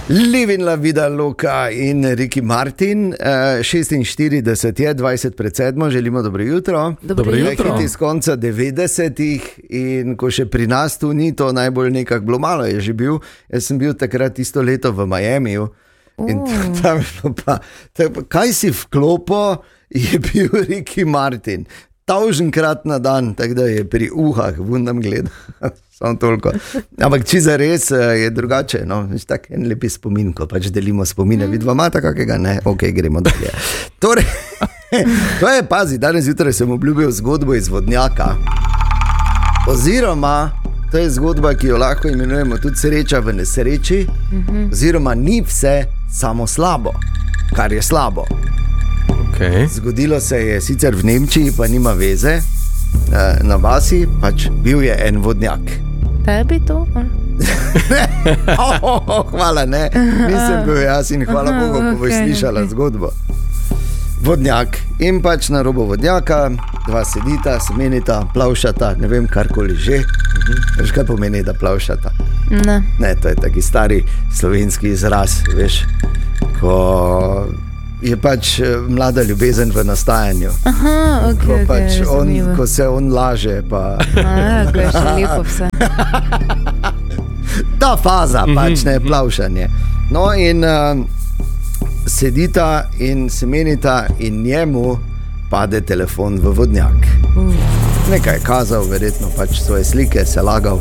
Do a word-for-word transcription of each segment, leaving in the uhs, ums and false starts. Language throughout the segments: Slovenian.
Livin la vida Loka in Ricky Martin, šestinštirideset je, dvajset pred sedmo, želimo dobro jutro. Dobro jutro. Hit iz konca devetdesetih in ko še pri nas tu ni to najbolj nekako bilo malo, je že bil. Jaz sem bil takrat isto leto v Miamiju in Uh. tam je bilo pa, tam, kaj si vklopo, je bil Ricky Martin. Tavženkrat na dan, tako da je pri uhah vundam gledal. Samo toliko. Ampak če za res je drugače, no, tak en lepi spomin, ko pač delimo spomine. Vidva imata kakega? Ne? Ok, gremo dalje. Torej, to je, pazi, danes jutraj sem obljubil zgodbo iz Vodnjaka. Oziroma, to je zgodba, ki jo lahko imenujemo tudi sreča v nesreči, oziroma ni vse samo slabo, kar je slabo. Okay. Zgodilo se je sicer v Nemčiji, pa nima veze, na vasi, pač bil je en vodnjak. Tebi to? oh, oh, oh, hvala, ne, nisem bil jaz in hvala Aha, Bogu, ko boš okay, slišala okay. zgodbo. Vodnjak in pač na robu vodnjaka, dva sedita, se menita, plavšata, ne vem, karkoli že. Veš, kaj pomeni, da plavšata? Ne. Ne, to je taki stari slovenski izraz, veš, ko je pač mlada ljubezen v nastajanju. Aha, ok, Ko, ok, pač on, razumljivo. ko se on laže, pa A, ko je še lepo vse. ta faza, pač ne plavšanje. No in uh, sedita in se menita in njemu pade telefon v vodnjak. Uh. Nekaj je kazal, verjetno pač svoje slike se lagal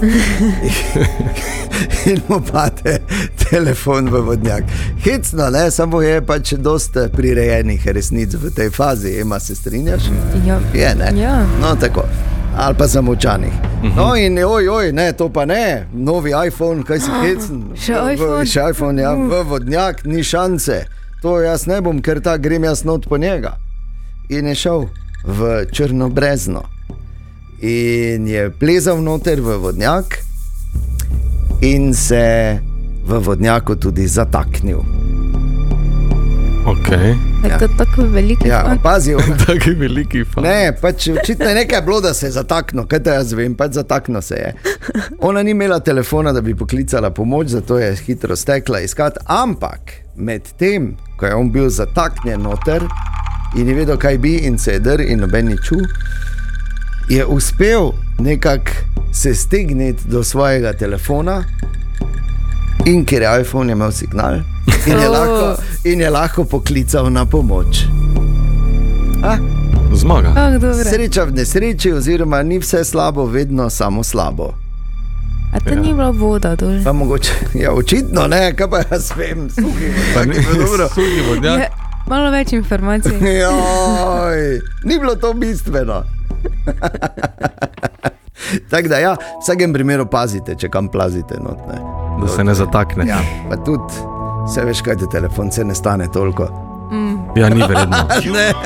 in mu pade telefon v vodnjak. Hecno, ne, samo je pač dosta prirejenih resnic v tej fazi, Ema, se strinjaš? Ja. Je, ne? Ja. No, tako. Ali pa zamočanih. No in oj, oj, ne, to pa ne, novi iPhone, kaj si hecen? Še V- iPhone? Še iPhone, ja, v vodnjak, ni šance. To jaz ne bom, ker ta grem jaz not po njega. In je šel v črno brezno. In je plezal noter v vodnjak in se v vodnjaku tudi zataknil. Okay. Je to tako veliki Ja, fant? opazi, on, Taki veliki fan. ne, pač očitno je nekaj bilo, da se je zataknil, kaj te jaz vem, pač zataknil se je. Ona ni imela telefona, da bi poklicala pomoč, zato je hitro stekla iskat, ampak med tem, ko je on bil zataknjen noter in je vedel, kaj bi in se je drl in noben ni čul, je uspel nekako se stegniti do svojega telefona in ker je iPhone je imel signal in je, Oh. lahko, in je lahko poklical na pomoč. A? Zmaga. Ah, dobro. Sreča v nesreči, oziroma ni vse slabo, vedno samo slabo. A to Ja. ni bila voda dol? Pa mogoče, ja, očitno ne, kaj pa jaz vem, suhi, Pa tako ni, je bilo dobro. suhi vodnjak. Je, malo več informacij. Joj, ni bilo to bistveno. Tako da, ja, v vsakem primeru pazite, če kam plazite. Not, ne. Da se ne zatakne. Ja, pa tudi, vse veš, kaj te telefon se ne stane toliko. Mm. Ja, ni vredno. Ne.